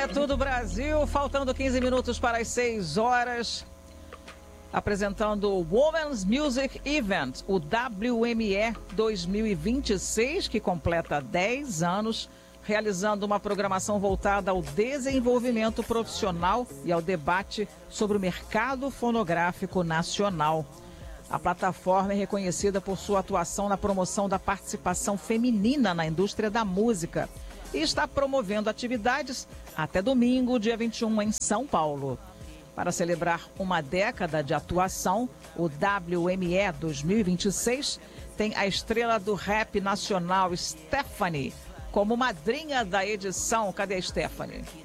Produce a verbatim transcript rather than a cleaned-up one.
É tudo Brasil, faltando quinze minutos para as seis horas. Apresentando o Women's Music Event, o W M E dois mil e vinte e seis, que completa dez anos, realizando uma programação voltada ao desenvolvimento profissional e ao debate sobre o mercado fonográfico nacional. A plataforma é reconhecida por sua atuação na promoção da participação feminina na indústria da música e está promovendo atividades até domingo, dia vinte e um, em São Paulo. Para celebrar uma década de atuação, o W M E dois mil e vinte e seis tem a estrela do rap nacional Stephanie como madrinha da edição. Cadê a Stephanie?